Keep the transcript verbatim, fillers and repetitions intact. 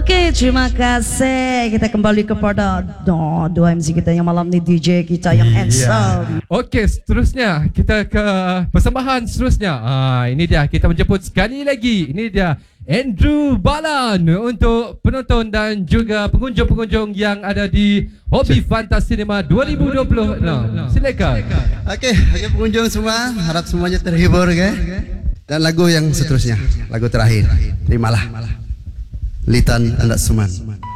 Okey, terima kasih. Kita kembali kepada oh, dua M C kita yang malam ni, D J kita yang handsome. Okey, seterusnya kita ke persembahan seterusnya. Ah, ini dia, kita menjemput sekali lagi. Ini dia Andrew Balan untuk penonton dan juga pengunjung-pengunjung yang ada di Hobi Fantas Cinema dua ribu dua puluh enam. Silakan. Okey, okey pengunjung semua, harap semuanya terhibur, okay? Dan lagu yang seterusnya, lagu terakhir, terimalah Litan Andak Suman.